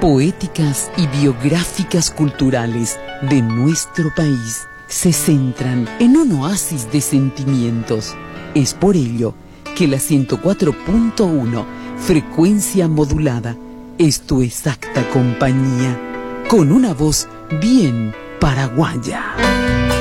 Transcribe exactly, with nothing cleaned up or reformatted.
poéticas y biográficas culturales de nuestro país se centran en un oasis de sentimientos. Es por ello que la ciento cuatro punto uno, frecuencia modulada, es tu exacta compañía, con una voz bien paraguaya.